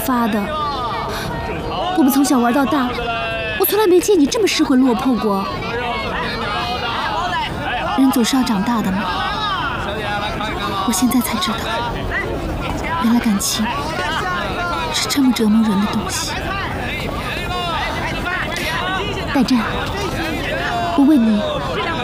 发的。我们从小玩到大，我从来没见你这么失魂落魄过。人总是要长大的嘛。我现在才知道，原来感情是这么折磨人的东西。戴震，我问你。